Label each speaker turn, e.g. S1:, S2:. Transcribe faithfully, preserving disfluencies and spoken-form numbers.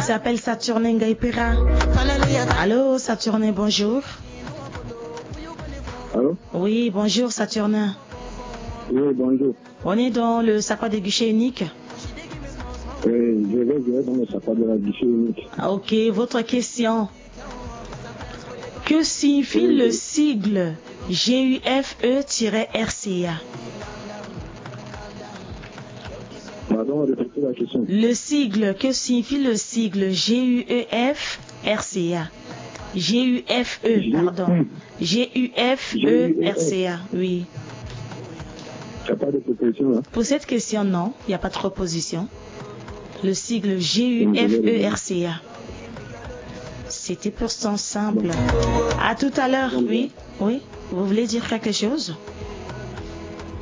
S1: s'appelle Saturnin Gaipera. Allô, Saturnin, bonjour.
S2: Allô?
S1: Oui, bonjour, Saturnin.
S2: Oui, bonjour.
S1: On est dans le sapin des guichets uniques.
S2: Oui, je vais dire dans le sapin de la guichet unique.
S1: Ok, votre question. Que signifie
S2: Oui,
S1: le
S2: oui.
S1: sigle G U F E R C A?
S2: Pardon, répétez la question.
S1: Le sigle, que signifie le sigle G U E F R C A? G U F E, pardon. G U F E R C A, oui.
S2: Il n'y a pas de proposition, hein?
S1: Pour cette question, non, il n'y a pas de proposition. Le sigle G U F E R C A. C'était pourtant simple. À tout à l'heure, oui. Oui. Vous voulez dire quelque chose?